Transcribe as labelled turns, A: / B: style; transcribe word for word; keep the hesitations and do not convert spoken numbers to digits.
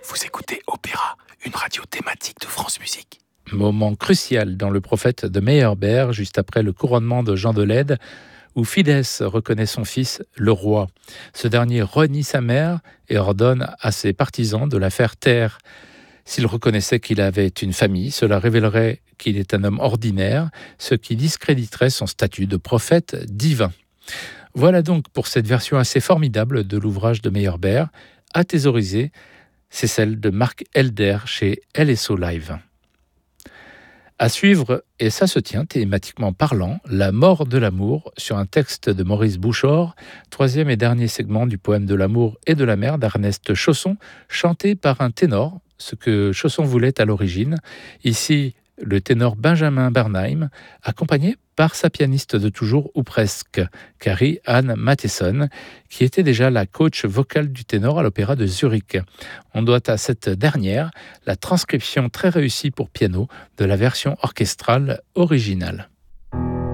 A: Vous écoutez Opéra, une radio thématique de France Musique.
B: Moment crucial dans Le Prophète de Meyerbeer, juste après le couronnement de Jean de Lède, où Fidès reconnaît son fils, le roi. Ce dernier renie sa mère et ordonne à ses partisans de la faire taire. S'il reconnaissait qu'il avait une famille, cela révélerait qu'il est un homme ordinaire, ce qui discréditerait son statut de prophète divin. Voilà donc pour cette version assez formidable de l'ouvrage de Meyerbeer, à thésauriser. C'est celle de Marc Elder chez L S O Live. À suivre, et ça se tient thématiquement parlant, La mort de l'amour, sur un texte de Maurice Bouchor, troisième et dernier segment du poème de l'amour et de la mer d'Ernest Chausson, chanté par un ténor, ce que Chausson voulait à l'origine. Ici, le ténor Benjamin Bernheim, accompagné par sa pianiste de toujours, ou presque, Carrie Ann Matheson, qui était déjà la coach vocale du ténor à l'Opéra de Zurich. On doit à cette dernière la transcription très réussie pour piano de la version orchestrale originale.